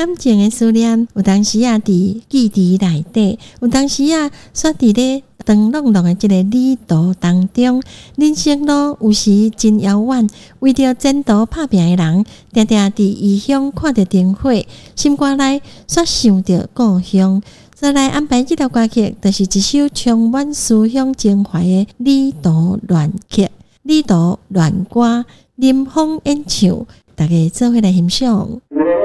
感情的思念，有当时啊伫记忆内底，有当时啊煞伫咧长浪浪的这个旅途当中。人生路有时真遥远，为着前途打拼的人，常常伫异乡看着灯火，心肝内煞想着故乡。再来安排这条歌曲，就是一首充满思乡情怀的旅途恋曲、旅途恋歌，林峰演唱，大家做伙来欣赏。